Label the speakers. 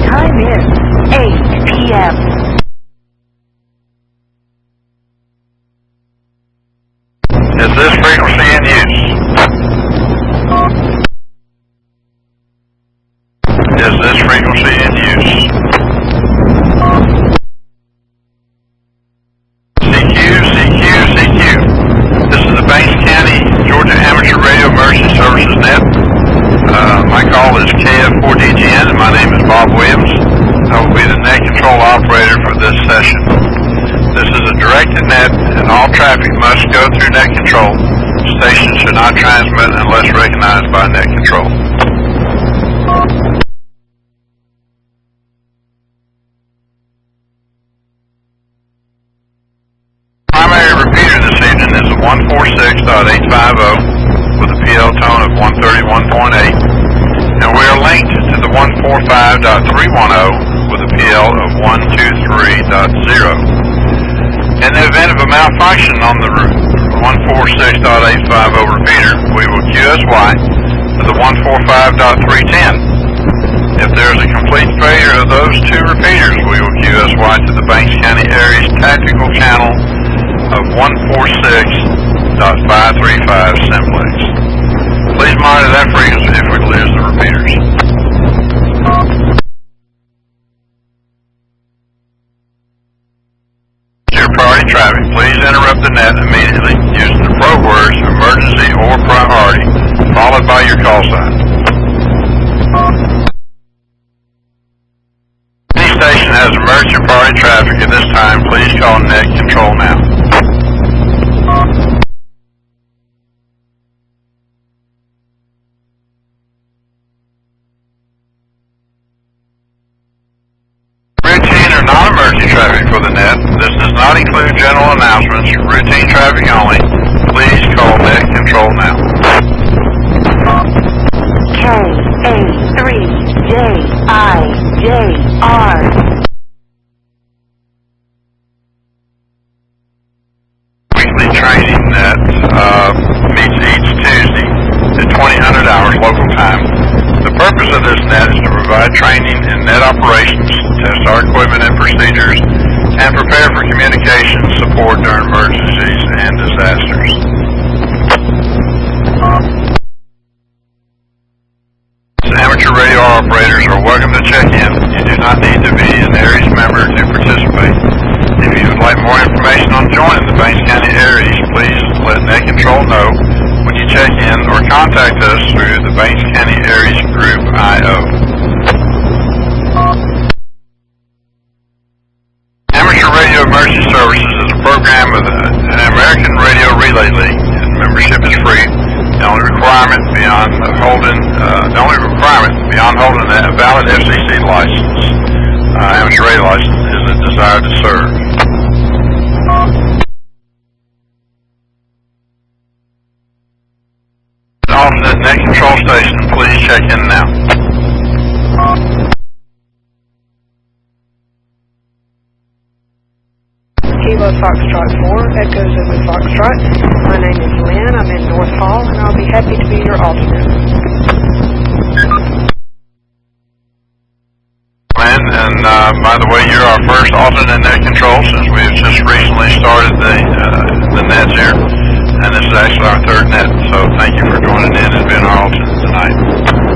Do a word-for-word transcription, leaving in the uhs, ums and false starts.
Speaker 1: time is eight p m
Speaker 2: Is this frequency in use? Is this frequency in use? C Q, C Q, C Q. This is the Banks County, Georgia Amateur Radio Emergency Services Net. Uh, my call is K F four D G N and my name is Bob Williams. I will be the net control operator for this session. This is a directed net and all traffic must go through net control. Stations should not transmit unless recognized by net control. Primary repeater this evening is the one forty-six dot eight fifty with a P L tone of one thirty-one point eight, and we are linked to the one forty-five dot three ten with a P L of one twenty-three dot zero. In the event of a malfunction on the one forty-six dot eight fifty repeater, we will Q S Y to the one forty-five dot three ten. If there is a complete failure of those two repeaters, we will Q S Y to the Banks County Area's tactical channel of one forty-six dot five thirty-five simplex. Please monitor that frequency if we lose the repeaters. Priority traffic, please interrupt the net immediately using the pro words emergency or priority, followed by your call sign. Any station has emergency priority traffic at this time, please call net control now. Routine or non-emergency traffic for the net. This does not include general announcements, routine traffic only. Please call net control now.
Speaker 1: K A three J I J R.
Speaker 2: Weekly training net uh, meets each Tuesday at twenty hundred hours local time. The purpose of this net is to provide training in net operations, test our equipment and procedures, and prepare for communication support during emergencies and disasters. Amateur radio operators are welcome to check in. You do not need to be an Aries member to participate. If you would like more information on joining the Banks County Aries, please let Net Control know when you check in or contact us through the Banks County Aries Group I O. Amateur Radio Emergency Services is a program of the American Radio Relay League, and membership is free. The only requirement beyond holding, uh, the only requirement beyond holding a valid F C C license, uh, amateur radio license, is a desire to serve. Alternate net control station, please check in now.
Speaker 3: Kilo Foxtrot four, Echo Zulu Foxtrot. My name is Lynn. I'm in North Hall, and I'll be happy to be your alternate.
Speaker 2: Lynn, and uh, by the way, you're our first alternate net control since we've just recently started the uh, the nets here, and this is actually our third net. So thank you for joining in and being our alternate tonight.